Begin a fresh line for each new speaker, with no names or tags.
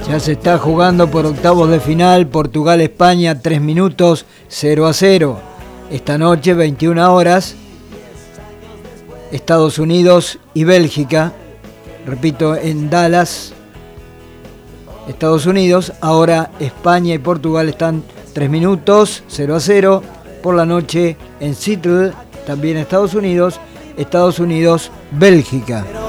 Ya se está jugando por octavos de final, Portugal-España, 3 minutos, 0-0. Esta noche, 21 horas, Estados Unidos y Bélgica, repito, en Dallas, Estados Unidos. Ahora España y Portugal están 3 minutos, 0-0. Por la noche en Seattle, también Estados Unidos, Bélgica.